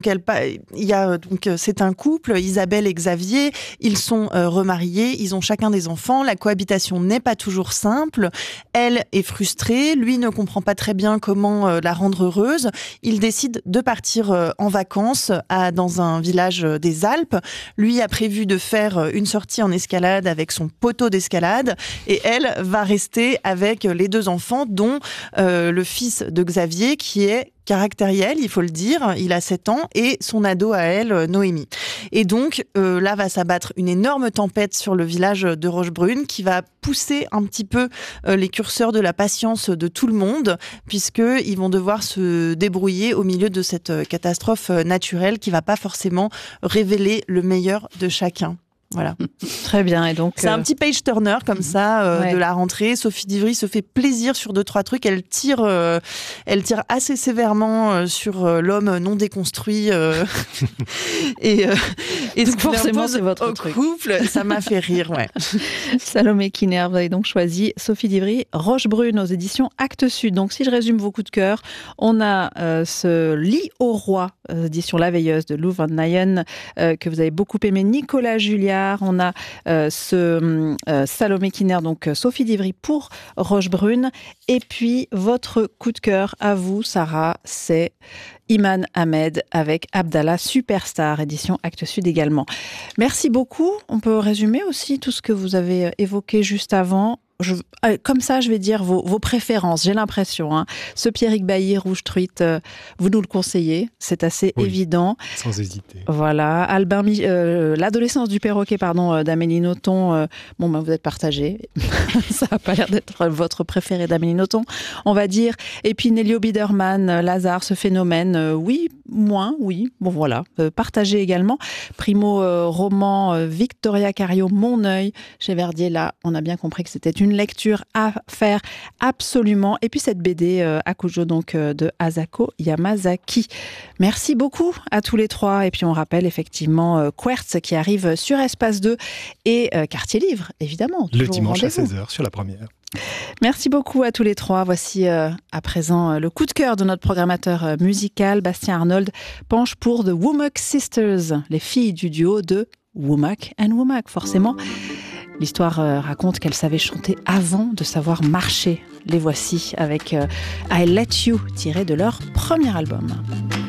C'est un couple, Isabelle et Xavier, ils sont remariés, ils ont chacun des enfants, la cohabitation n'est pas toujours simple, elle est frustrée, lui ne comprend pas très bien comment la rendre heureuse, il décide de partir en vacances dans un village des Alpes, lui a prévu de faire une sortie en escalade avec son poteau d'escalade et elle va rester avec les 2 enfants dont le fils de Xavier qui est caractériel, il faut le dire, il a 7 ans, et son ado à elle, Noémie. Et donc, là va s'abattre une énorme tempête sur le village de Rochebrune qui va pousser un petit peu les curseurs de la patience de tout le monde, puisqu'ils vont devoir se débrouiller au milieu de cette catastrophe naturelle qui va pas forcément révéler le meilleur de chacun. Voilà. Très bien. Et donc, c'est un petit page turner comme ça de la rentrée. Sophie Divry se fait plaisir sur 2-3 trucs. Elle tire assez sévèrement sur l'homme non déconstruit et donc forcément c'est votre truc. Couple, ça m'a fait rire. Ouais. Salomé Kiner, vous avez donc choisi Sophie Divry, Rochebrune aux éditions Actes Sud. Donc si je résume vos coups de cœur, on a ce Lit au roi, édition La Veilleuse de Lou Van Nijen, que vous avez beaucoup aimé, Nicolas Julliard. On a Salomé Kiner, donc Sophie Divry pour Rochebrune. Et puis, votre coup de cœur à vous, Sarah, c'est Iman Ahmed avec Abdallah Superstar, édition Actes Sud également. Merci beaucoup. On peut résumer aussi tout ce que vous avez évoqué juste avant. Comme ça, je vais dire vos préférences, j'ai l'impression. Hein. Ce Pierrick Bailly, Rouge Truite, vous nous le conseillez, c'est assez évident. Sans hésiter. Voilà. L'adolescence du perroquet, d'Amélie Nothomb. Vous êtes partagés. Ça n'a pas l'air d'être votre préféré d'Amélie Nothomb, on va dire. Et puis Nelio Biederman, Lazare, ce phénomène. Oui, moins, oui. Bon, voilà. Partagé également. Primo roman, Victoria Cario, Mon œil. Chez Verdier, là, on a bien compris que c'était une lecture à faire absolument. Et puis cette BD Akujo donc de Asako Yamazaki. Merci beaucoup à tous les 3. Et puis on rappelle effectivement Quertz qui arrive sur Espace 2 et Quartier Livre, évidemment. Le dimanche à 16h sur la première. Merci beaucoup à tous les 3. Voici à présent le coup de cœur de notre programmateur musical. Bastien Arnold penche pour The Womack Sisters, les filles du duo de Womack and Womack, forcément. L'histoire raconte qu'elles savaient chanter avant de savoir marcher. Les voici avec I Let You, tiré de leur premier album.